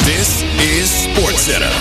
This is SportsCenter.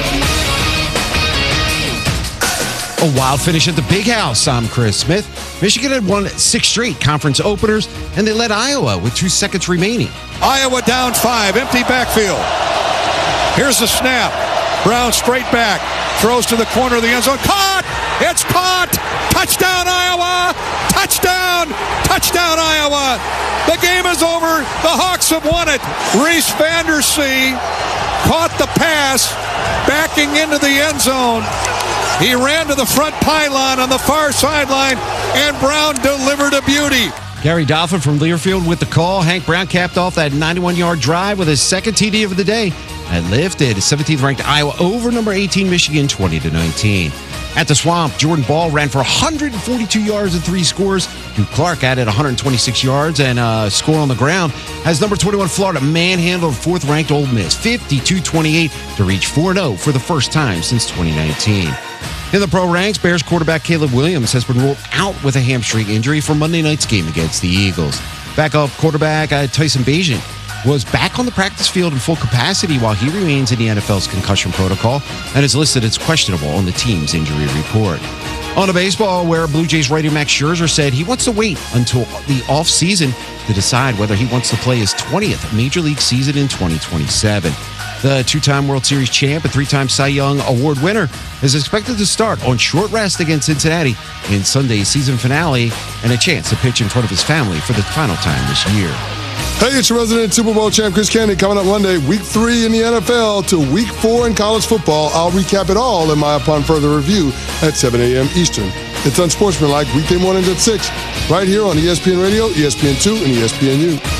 A wild finish at the Big House. I'm Chris Smith. Michigan had won 6 straight conference openers, and they led Iowa with 2 seconds remaining. Iowa down 5, empty backfield. Here's the snap. Brown straight back, throws to the corner of the end zone. Caught! It's caught! Touchdown, Iowa! Touchdown! Touchdown, Iowa! The game is over. The Hawks have won it. Reese Vandersee caught the pass, backing into the end zone. He ran to the front pylon on the far sideline, and Brown delivered a beauty. Gary Dolphin from Learfield with the call. Hank Brown capped off that 91-yard drive with his second TD of the day and lifted 17th-ranked Iowa over number 18 Michigan 20-19. At the Swamp, Jordan Ball ran for 142 yards and 3 scores. Hugh Clark added 126 yards and a score on the ground as number 21 Florida manhandled 4th-ranked Ole Miss 52-28 to reach 4-0 for the first time since 2019. In the pro ranks, Bears quarterback Caleb Williams has been ruled out with a hamstring injury for Monday night's game against the Eagles. Backup quarterback Tyson Bagent was back on the practice field in full capacity while he remains in the NFL's concussion protocol and is listed as questionable on the team's injury report. On to baseball, where Blue Jays writer Max Scherzer said he wants to wait until the offseason to decide whether he wants to play his 20th Major League season in 2027. The 2-time World Series champ and 3-time Cy Young Award winner is expected to start on short rest against Cincinnati in Sunday's season finale and a chance to pitch in front of his family for the final time this year. Hey, it's your resident Super Bowl champ, Chris Candy, coming up Monday, Week 3 in the NFL to Week 4 in college football. I'll recap it all in my Upon Further Review at 7 a.m. Eastern. It's Unsportsmanlike, weekday mornings at 6, right here on ESPN Radio, ESPN2, and ESPNU.